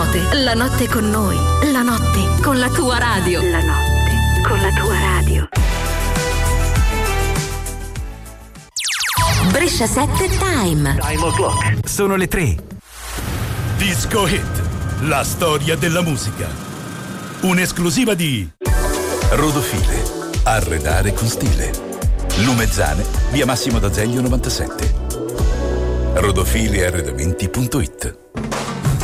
notte, la notte con noi, la notte con la tua radio. La notte con la tua radio. Brescia 7 Time. Time o'clock. Sono le 3. Disco Hit, la storia della musica. Un'esclusiva di Rodofile, arredare con stile. Lumezzane, via Massimo d'Azeglio 97. Rodofilearredamenti.it.